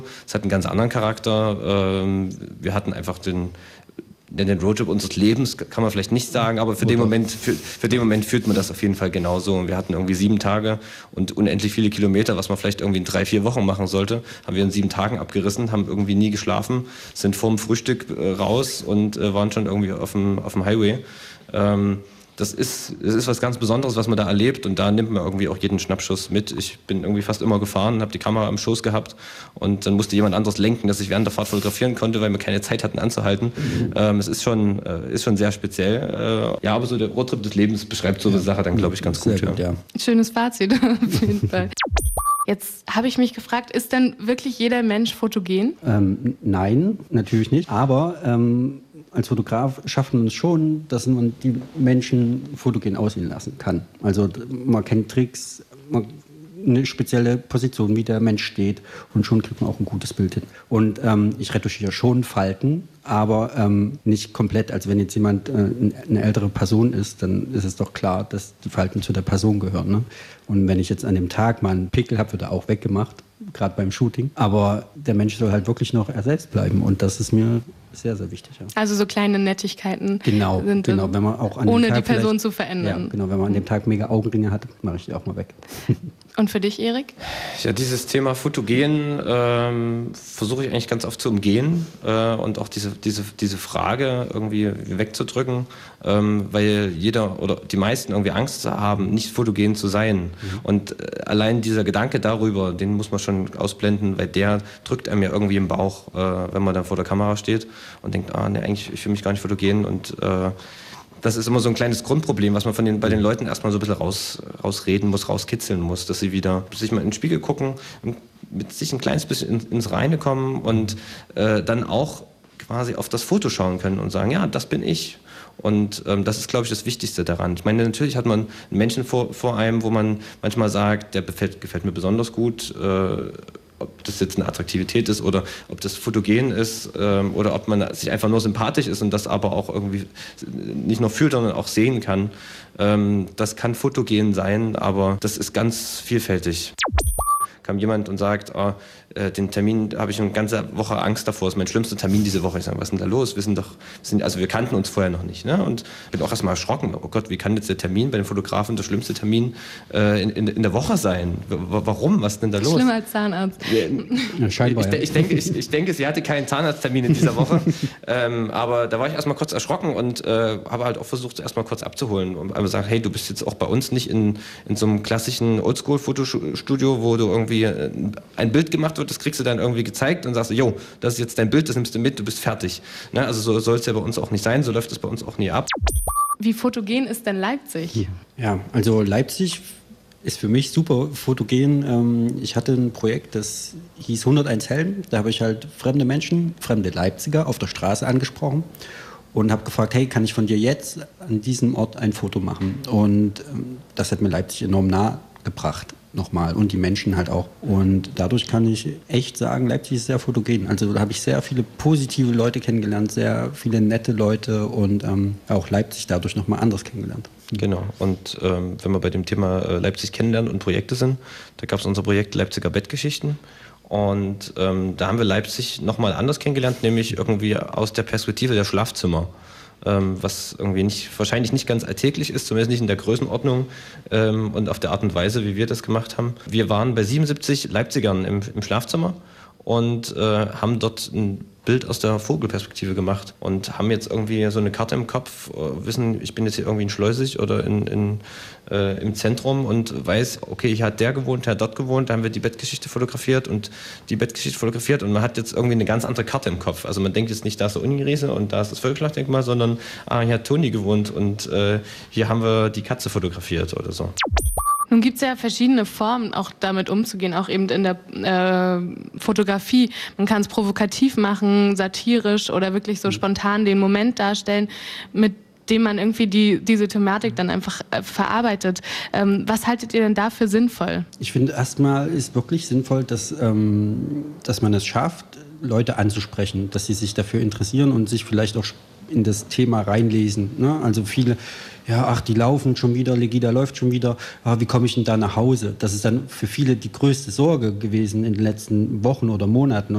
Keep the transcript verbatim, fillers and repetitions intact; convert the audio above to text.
Es hat einen ganz anderen Charakter. Ähm, wir hatten einfach den, den Roadtrip unseres Lebens, kann man vielleicht nicht sagen, aber für den, Moment, für, für den Moment fühlt man das auf jeden Fall genauso. Wir hatten irgendwie sieben Tage und unendlich viele Kilometer, was man vielleicht irgendwie in drei, vier Wochen machen sollte, haben wir in sieben Tagen abgerissen, haben irgendwie nie geschlafen, sind vorm Frühstück äh, raus und äh, waren schon irgendwie auf dem, auf dem Highway. Ähm, Das ist, das ist was ganz Besonderes, was man da erlebt, und da nimmt man irgendwie auch jeden Schnappschuss mit. Ich bin irgendwie fast immer gefahren, habe die Kamera am Schoß gehabt und dann musste jemand anderes lenken, dass ich während der Fahrt fotografieren konnte, weil wir keine Zeit hatten anzuhalten. Mhm. Ähm, es ist schon, äh, ist schon sehr speziell. Äh, ja, aber so der Roadtrip des Lebens beschreibt so eine ja. Sache dann, glaube ich, ganz gut. gut ja. Ja. Schönes Fazit auf jeden Fall. Jetzt habe ich mich gefragt, ist denn wirklich jeder Mensch fotogen? Ähm, nein, natürlich nicht, aber... Ähm als Fotograf schafft man es schon, dass man die Menschen fotogen aussehen lassen kann. Also man kennt Tricks, man, eine spezielle Position, wie der Mensch steht, und schon kriegt man auch ein gutes Bild hin. Und ähm, ich retuschiere schon Falten, aber ähm, nicht komplett. Also wenn jetzt jemand äh, eine ältere Person ist, dann ist es doch klar, dass die Falten zu der Person gehören. Ne? Und wenn ich jetzt an dem Tag mal einen Pickel habe, wird er auch weggemacht, gerade beim Shooting. Aber der Mensch soll halt wirklich noch er selbst bleiben, und das ist mir sehr, sehr wichtig. Ja. Also so kleine Nettigkeiten genau, sind genau, wenn man auch an ohne dem Tag die Person zu verändern. Ja, genau, wenn man an dem Tag mega Augenringe hat, mache ich die auch mal weg. Und für dich, Erik? Ja, dieses Thema Fotogen ähm, versuche ich eigentlich ganz oft zu umgehen äh, und auch diese, diese, diese Frage irgendwie wegzudrücken, ähm, weil jeder oder die meisten irgendwie Angst haben, nicht fotogen zu sein. Mhm. Und äh, allein dieser Gedanke darüber, den muss man schon ausblenden, weil der drückt einem ja irgendwie im Bauch, äh, wenn man dann vor der Kamera steht und denkt, ah, nee, eigentlich, ich fühle mich gar nicht fotogen, und äh, das ist immer so ein kleines Grundproblem, was man von den, bei den Leuten erstmal so ein bisschen raus, rausreden muss, rauskitzeln muss, dass sie wieder sich mal in den Spiegel gucken, mit sich ein kleines bisschen in, ins Reine kommen und äh, dann auch quasi auf das Foto schauen können und sagen, ja, das bin ich. Und ähm, das ist, glaube ich, das Wichtigste daran. Ich meine, natürlich hat man einen Menschen vor, vor einem, wo man manchmal sagt, der gefällt, gefällt mir besonders gut, äh, ob das jetzt eine Attraktivität ist oder ob das fotogen ist ähm, oder ob man sich einfach nur sympathisch ist und das aber auch irgendwie nicht nur fühlt, sondern auch sehen kann. Ähm, das kann fotogen sein, aber das ist ganz vielfältig. Kam jemand und sagt, oh, äh, den Termin, da habe ich eine ganze Woche Angst davor, das ist mein schlimmster Termin diese Woche. Ich sage, was ist denn da los? Wir sind doch, wir sind, also wir kannten uns vorher noch nicht. Ne? Und bin auch erstmal erschrocken. Oh Gott, wie kann jetzt der Termin bei den Fotografen der schlimmste Termin äh, in, in, in der Woche sein? W warum? Was ist denn da los? Schlimmer als Zahnarzt. Ja, scheinbar, ich, ich, ich, denke, ich, ich denke, sie hatte keinen Zahnarzttermin in dieser Woche. ähm, aber da war ich erstmal kurz erschrocken und äh, habe halt auch versucht, erstmal kurz abzuholen. Und einfach sagen, hey, du bist jetzt auch bei uns nicht in, in so einem klassischen Oldschool-Fotostudio, wo du irgendwie ein Bild gemacht wird, das kriegst du dann irgendwie gezeigt und sagst, jo, das ist jetzt dein Bild, das nimmst du mit, du bist fertig. Ne? Also so soll es ja bei uns auch nicht sein, so läuft es bei uns auch nie ab. Wie fotogen ist denn Leipzig? Ja, also Leipzig ist für mich super fotogen. Ich hatte ein Projekt, das hieß hunderteins Helden. Da habe ich halt fremde Menschen, fremde Leipziger auf der Straße angesprochen und habe gefragt, hey, kann ich von dir jetzt an diesem Ort ein Foto machen? Und das hat mir Leipzig enorm nahe gebracht. Nochmal, und die Menschen halt auch. Und dadurch kann ich echt sagen, Leipzig ist sehr fotogen. Also da habe ich sehr viele positive Leute kennengelernt, sehr viele nette Leute und ähm, auch Leipzig dadurch nochmal anders kennengelernt. Genau, und ähm, wenn wir bei dem Thema äh, Leipzig kennenlernen und Projekte sind, da gab es unser Projekt Leipziger Bettgeschichten. Und ähm, da haben wir Leipzig nochmal anders kennengelernt, nämlich irgendwie aus der Perspektive der Schlafzimmer. Ähm, was irgendwie nicht, wahrscheinlich nicht ganz alltäglich ist, zumindest nicht in der Größenordnung ähm, und auf der Art und Weise, wie wir das gemacht haben. Wir waren bei siebenundsiebzig Leipzigern im, im Schlafzimmer und äh, haben dort ein Bild aus der Vogelperspektive gemacht und haben jetzt irgendwie so eine Karte im Kopf, äh, wissen, ich bin jetzt hier irgendwie in Schleusig oder in, in, äh, im Zentrum und weiß, okay, hier hat der gewohnt, der hat dort gewohnt, da haben wir die Bettgeschichte fotografiert und die Bettgeschichte fotografiert und man hat jetzt irgendwie eine ganz andere Karte im Kopf. Also man denkt jetzt nicht, da ist der Uniriese und da ist das Völkerschlachtdenkmal, sondern ah, hier hat Toni gewohnt und äh, hier haben wir die Katze fotografiert oder so. Nun gibt es ja verschiedene Formen, auch damit umzugehen, auch eben in der äh, Fotografie. Man kann es provokativ machen, satirisch oder wirklich so spontan den Moment darstellen, mit dem man irgendwie die, diese Thematik dann einfach äh, verarbeitet. Ähm, was haltet ihr denn dafür sinnvoll? Ich finde, erstmal ist wirklich sinnvoll, dass, ähm, dass man es schafft, Leute anzusprechen, dass sie sich dafür interessieren und sich vielleicht auch in das Thema reinlesen. Ne? Also viele, ja, ach, die laufen schon wieder, Legida läuft schon wieder, ah, wie komme ich denn da nach Hause? Das ist dann für viele die größte Sorge gewesen in den letzten Wochen oder Monaten.